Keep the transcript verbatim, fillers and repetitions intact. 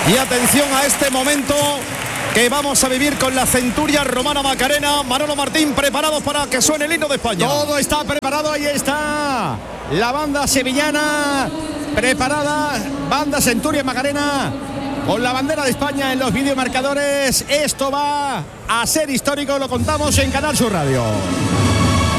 Y atención a este momento que vamos a vivir con la centuria romana Macarena. Manolo Martín, preparados para que suene el himno de España. Todo está preparado, ahí está la banda sevillana preparada, banda Centuria Macarena con la bandera de España en los videomarcadores. Esto va a ser histórico, lo contamos en Canal Sur Radio.